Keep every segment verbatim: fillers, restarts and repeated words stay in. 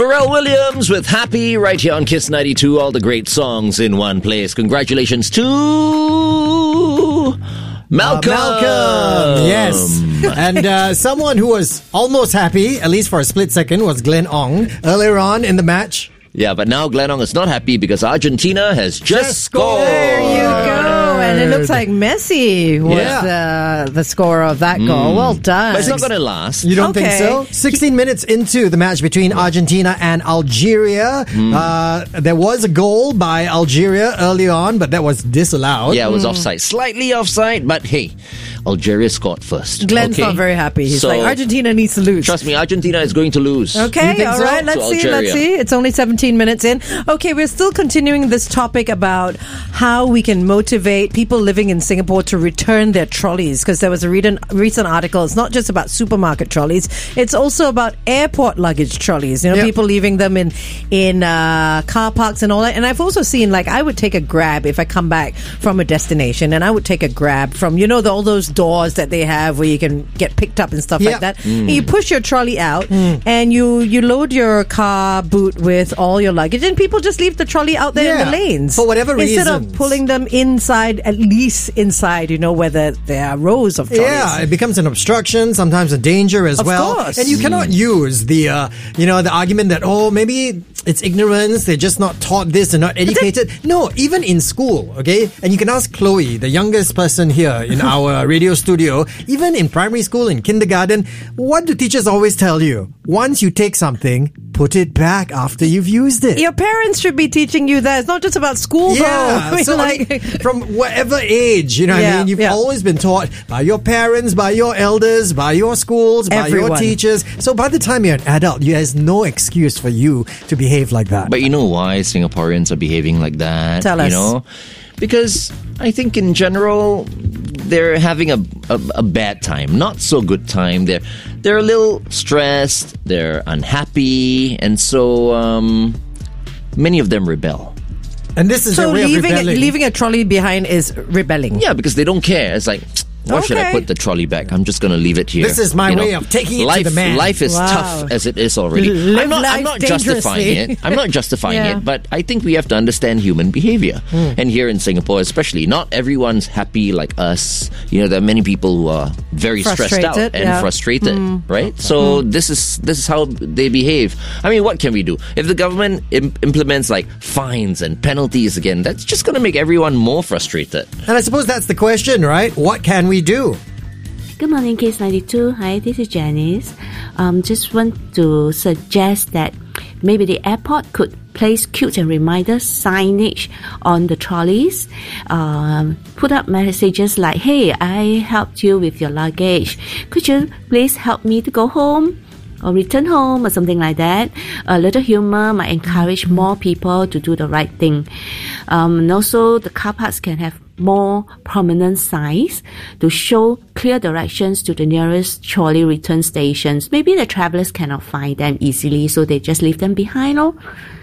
Pharrell Williams with Happy right here on Kiss ninety-two. All the great songs in one place. Congratulations to Malcolm. Uh, Malcolm, yes. And uh, someone who was almost happy, at least for a split second, was Glenn Ong earlier on in the match. Yeah, but now Glenn Ong is not happy because Argentina has just, Just scored. There you go. And it looks like Messi was Yeah. uh, the scorer of that goal. Well done. But it's not going to last. You don't Okay. think so? sixteen minutes into the match between Argentina and Algeria, uh, there was a goal by Algeria early on, but that was disallowed. Yeah, it was offside. Slightly offside, but hey, Algeria scored first. Glenn's okay? not very happy. He's So, like, Argentina needs to lose. Trust me, Argentina is going to lose. Okay, You think all so? right. Let's To see. Algeria. Let's see. It's only seventeen minutes in. Okay, we're still continuing this topic about how we can motivate people living in Singapore to return their trolleys, because there was a recent recent article. It's not just about supermarket trolleys. It's also about airport luggage trolleys. You know, Yep. people leaving them in in uh, car parks and all that. And I've also seen, like, I would take a Grab if I come back from a destination, and I would take a Grab from, you know, the, all those doors that they have where you can get picked up and stuff Yep. like that. And you push your trolley out, and you you load your car boot with all your luggage, and people just leave the trolley out there in Yeah, the lanes for whatever instead reasons. of pulling them inside, at least inside, you know, where there, there are rows of trolleys. Yeah, it becomes an obstruction, sometimes a danger as Of well. course. And you cannot use the, uh, you know, the argument that, oh, maybe it's ignorance, they're just not taught this, they're not educated. No, even in school, okay? And you can ask Chloe, the youngest person here in our radio studio, even in primary school, in kindergarten, what do teachers always tell you? Once you take something, put it back after you've used it. Your parents should be teaching you that. It's not just about school, Yeah, though. so like, I mean, from whatever age, you know what I Yeah, mean? You've yeah. always been taught by your parents, by your elders, by your schools, by your Everyone. teachers. So by the time you're an adult, there's no excuse for you to behave like that. But you know why Singaporeans are behaving like that? Tell us. You know? Because I think in general, they're having a, a, a bad time. Not so good time. They're, they're a little stressed. They're unhappy. And so um, many of them rebel. And this is so their way of leaving rebelling. leaving a trolley behind is rebelling. Yeah, because they don't care. It's like, why should I Okay. put the trolley back? I'm just going to leave it here. This is my You way know, of taking it to life, the man. Life is Wow. tough as it is already. Live I'm not, I'm life not justifying dangerously. it. I'm not justifying Yeah. it, but I think we have to understand human behavior. And here in Singapore especially, not everyone's happy like us. You know, there are many people who are very stressed out Frustrated, and yeah. frustrated, right? So this is this is how they behave. I mean, what can we do? If the government im- implements like fines and penalties again, that's just going to make everyone more frustrated. And I suppose that's the question, right? What can we do? Good morning, Kiss ninety-two. Hi, this is Janice. Um, just want to suggest that maybe the airport could place cute and reminder signage on the trolleys. Um, put up messages like, hey, I helped you with your luggage. Could you please help me to go home? Or return home or something like that. A little humor might encourage more people to do the right thing. Um, and also, the car parks can have more prominent signs to show clear directions to the nearest trolley return stations. Maybe the travelers cannot find them easily, so they just leave them behind. Oh,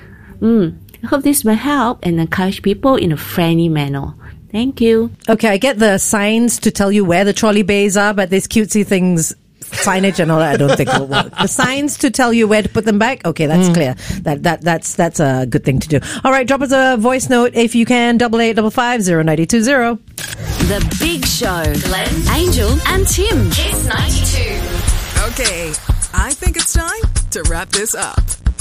mm. I hope this will help and encourage people in a friendly manner. Thank you. Okay, I get the signs to tell you where the trolley bays are, but these cutesy things, signage and all that, I don't think will work. The signs to tell you where to put them back, okay, that's clear. That that that's that's a good thing to do. All right, drop us a voice note if you can. Double eight double five zero ninety two zero. The Big Show. Glenn, Angel, and Tim. Kiss ninety-two. Okay, I think it's time to wrap this up.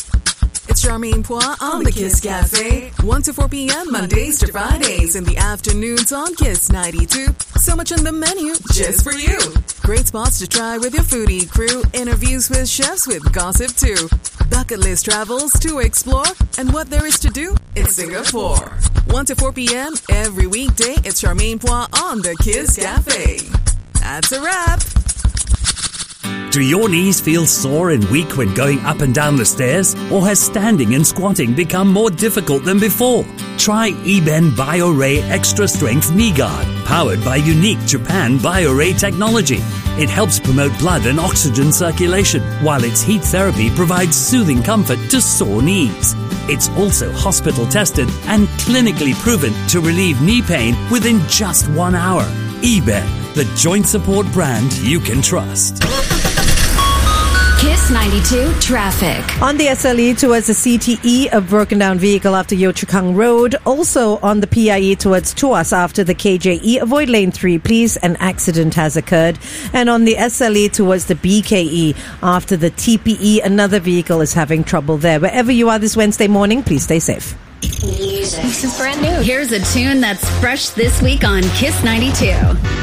It's Charmaine Pois on the Kiss Cafe. one to four p.m. Mondays to Fridays. In the afternoons on Kiss ninety-two. So much on the menu just for you. Great spots to try with your foodie crew. Interviews with chefs with gossip too. Bucket list travels to explore. And what there is to do in Singapore. one to four p.m. every weekday. It's Charmaine Pois on the Kiss Cafe. That's a wrap. Do your knees feel sore and weak when going up and down the stairs? Or has standing and squatting become more difficult than before? Try eBen BioRay Extra Strength Knee Guard, powered by unique Japan BioRay technology. It helps promote blood and oxygen circulation, while its heat therapy provides soothing comfort to sore knees. It's also hospital tested and clinically proven to relieve knee pain within just one hour. eBen, the joint support brand you can trust. Kiss ninety-two traffic. On the S L E towards the C T E, a broken down vehicle after Yio Chu Kang Road. Also on the P I E towards Tuas after the K J E. Avoid lane three, please. An accident has occurred. And on the S L E towards the B K E after the T P E, another vehicle is having trouble there. Wherever you are this Wednesday morning, please stay safe. Music. This is brand new. Here's a tune that's fresh this week on Kiss ninety-two.